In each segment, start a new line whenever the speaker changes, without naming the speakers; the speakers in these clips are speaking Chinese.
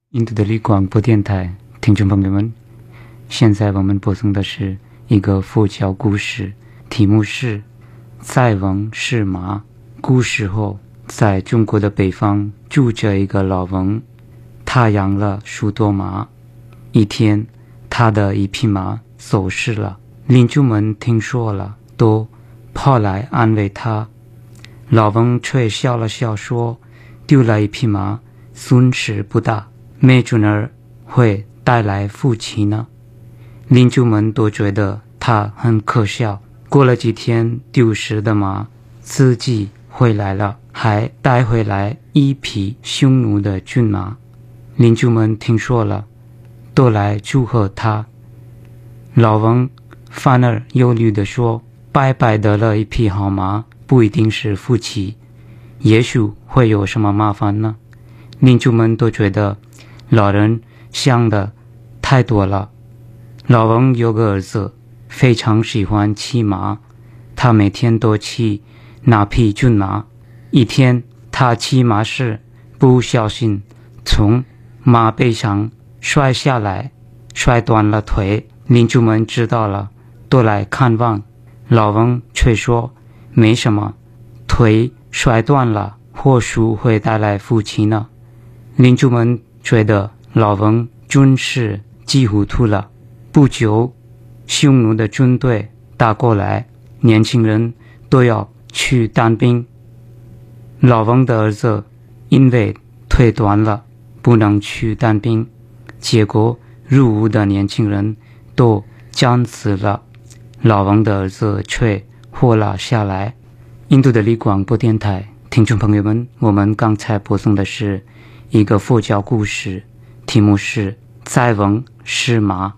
印度的立广播电台听众朋友们，现在我们播送的是一个佛教故事，题目是塞翁失马。古时候，在中国的北方住着一个老翁，他养了许多马。一天，他的一匹马走失了，邻居们听说了，都跑来安慰他。老翁却笑了笑说，丢了一匹马，损失不大，没准儿会带来福气呢。邻居们都觉得他很可笑。过了几天，丢失的马自己回来了，还带回来一匹匈奴的骏马。邻居们听说了，都来祝贺他。老翁反而忧虑地说，白白得了一匹好马，不一定是福气，也许会有什么麻烦呢。邻居们都觉得老人想的太多了。老翁有个儿子，非常喜欢骑马，他每天都骑那匹骏马。一天，他骑马时不小心从马背上摔下来，摔断了腿。邻居们知道了，都来看望。老翁却说，没什么，腿摔断了，或许会带来福气呢。邻居们觉得老翁真是急糊涂了。不久，匈奴的军队打过来，年轻人都要去当兵。老翁的儿子因为腿断了，不能去当兵，结果入伍的年轻人都战死了，老翁的儿子却活了下来。印度的立广播电台听众朋友们，我们刚才播送的是一个佛教故事，题目是塞翁失马。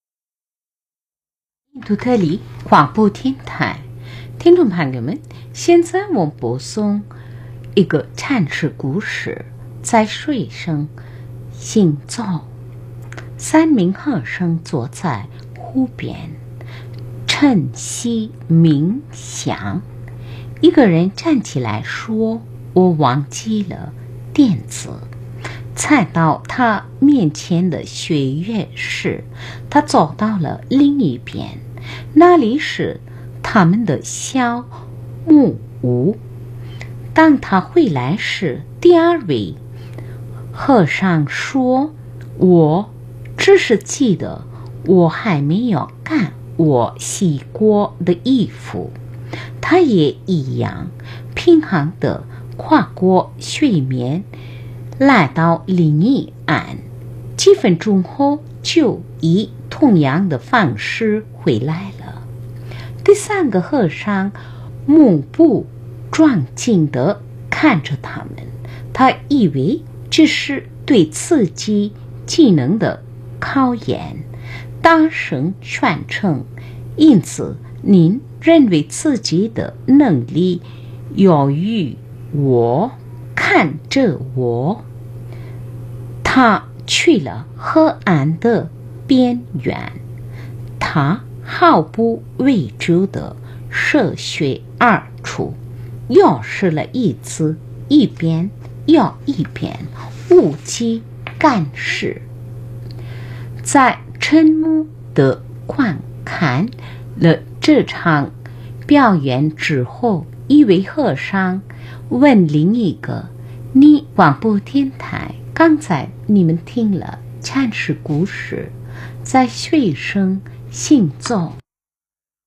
印度的立广播电台听众朋友们，现在我播送一个禅师故事，在水上行走。三名和尚坐在湖边晨曦冥想。一个人站起来说，我忘记了垫子。踩到他面前的雪月时，他走到了另一边，那里是他们的小木屋。当他回来时，第二位和尚说，我只是记得我还没有干我洗过的衣服。他也一样平衡地跨过水面，来到另一岸，几分钟后就以同样的方式回来了。第三个和尚目不转睛地看着他们，他以为这是对自己技能的考验，大声宣称，因此您认为自己的能力优于我，看着我。他去了河岸的边缘，他毫不畏惧地涉水而出，又试了一次，一边又一边，无计干事。在沉默地观看了这场表演之后，一位和尚问另一个，你广播电台刚才你们听了禅师故事，在水上行走。